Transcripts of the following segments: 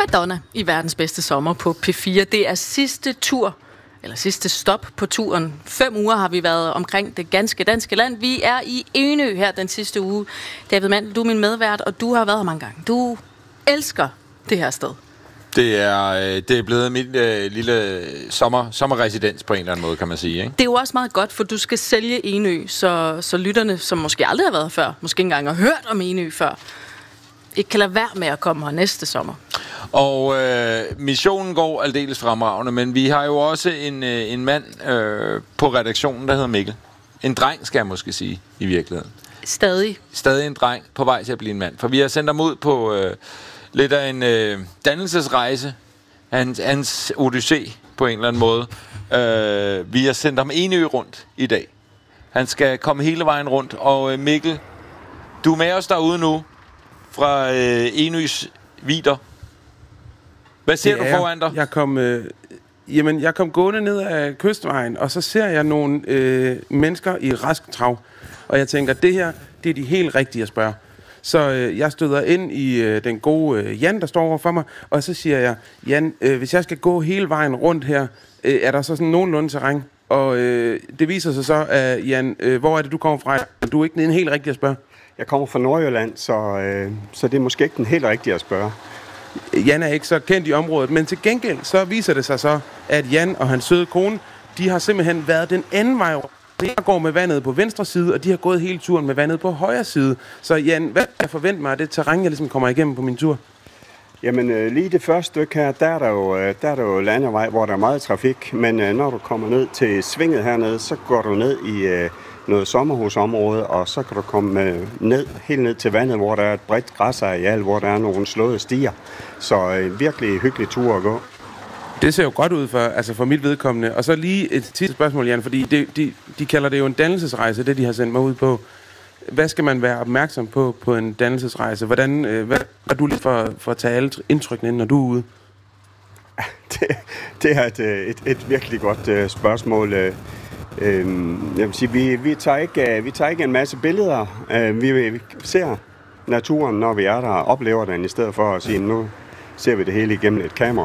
Madonna i verdens bedste sommer på P4. Det er sidste stop på turen. 5 uger har vi været omkring det ganske danske land. Vi er i Enø her den sidste uge. David Mandel, du er min medvært, og du har været her mange gange. Du elsker det her sted. Det er blevet min lille sommerresidens på en eller anden måde, kan man sige. Ikke? Det er jo også meget godt, for du skal sælge Enø, så lytterne, som måske aldrig har været her før, måske ikke engang har hørt om Enø før, ikke kan lade være med at komme her næste sommer. Og missionen går aldeles fremragende, men vi har jo også en mand på redaktionen, der hedder Mikkel. En dreng, skal jeg måske sige, i virkeligheden. Stadig en dreng på vej til at blive en mand. For vi har sendt ham ud på lidt af en dannelsesrejse. Hans odyssé på en eller anden måde. Vi har sendt ham Enø rundt i dag. Han skal komme hele vejen rundt. Og Mikkel, du er med os derude nu fra Enøs vidder. Hvad ser du foran dig? Jeg kom gående ned ad kystvejen, og så ser jeg nogle mennesker i rask trav. Og jeg tænker, det her, det er de helt rigtige at spørge. Så jeg støder ind i den gode Jan, der står over for mig, og så siger jeg, Jan, hvis jeg skal gå hele vejen rundt her, er der så sådan nogenlunde terræn? Og det viser sig så, at Jan, hvor er det, du kommer fra? Du er ikke den helt rigtige at spørge. Jeg kommer fra Nordjylland, så det er måske ikke den helt rigtige at spørge. Jan er ikke så kendt i området, men til gengæld så viser det sig så, at Jan og hans søde kone, de har simpelthen været den anden vej rundt. Jeg går med vandet på venstre side, og de har gået hele turen med vandet på højre side. Så Jan, hvad kan jeg forvente mig af det terræn, jeg ligesom kommer igennem på min tur? Jamen lige det første stykke her, der er der jo landevej, hvor der er meget trafik. Men når du kommer ned til svinget hernede, så går du ned i noget sommerhusområde, og så kan du komme helt ned til vandet, hvor der er et bredt græsareal, hvor der er nogle slåede stier. Så virkelig hyggelig tur at gå. Det ser jo godt ud for mit vedkommende. Og så lige et sidste spørgsmål, Jan, fordi de kalder det jo en dannelsesrejse, det de har sendt mig ud på. Hvad skal man være opmærksom på en dannelsesrejse? Hvad er du lige for at tage alle indtrykkene ind, når du er ude? Det er et virkelig godt spørgsmål. Jeg vil sige, vi tager ikke en masse billeder. Vi ser naturen, når vi er der, og oplever den, i stedet for at sige, nu ser vi det hele igennem et kamera.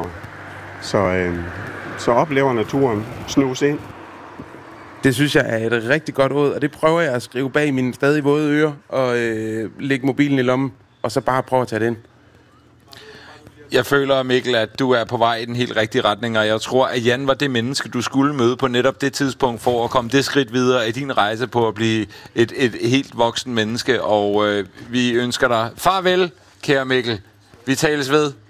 Så oplever naturen, snus ind. Det synes jeg er et rigtig godt råd, og det prøver jeg at skrive bag mine stadig våde ører, og lægge mobilen i lommen, og så bare prøve at tage det ind. Jeg føler, Mikkel, at du er på vej i den helt rigtige retning, og jeg tror, at Jan var det menneske, du skulle møde på netop det tidspunkt, for at komme det skridt videre i din rejse på at blive et helt voksen menneske, og vi ønsker dig farvel, kære Mikkel. Vi tales ved.